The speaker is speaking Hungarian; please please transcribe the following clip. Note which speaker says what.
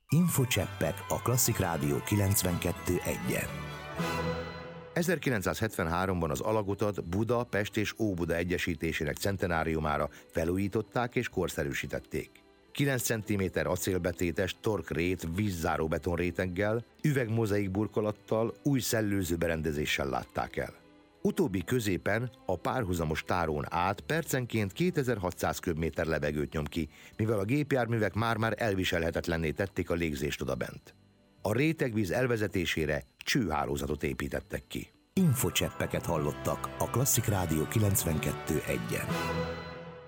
Speaker 1: Infocseppek a Klasszik Rádió 92.1-en. 1973-ban az alagutat Buda, Pest és Óbuda egyesítésének centenáriumára felújították és korszerűsítették. 9 cm acélbetétes torkrét vízzáró betonréteggel, üvegmozaik burkolattal, új szellőző berendezéssel látták el. Utóbbi középen a párhuzamos tárón át percenként 2600 köbméter levegőt nyom ki, mivel a gépjárművek már elviselhetetlenné tették a légzést odabent. A rétegvíz elvezetésére csőhálózatot építettek ki. Infocseppeket hallottak a Klasszik Rádió 92.1-en.